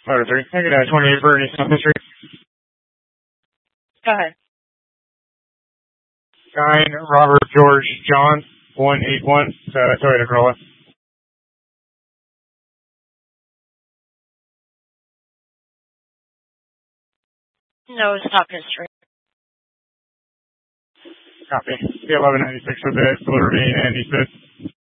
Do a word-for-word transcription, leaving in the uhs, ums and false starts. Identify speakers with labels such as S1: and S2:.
S1: Motor three. I got a twenty-eight Bernie, South History.
S2: Go ahead.
S1: Nine Robert George John, one eight one, uh, Toyota Corolla.
S2: No stop history.
S1: Copy. The eleven ninety-six with the delivery and East Mid.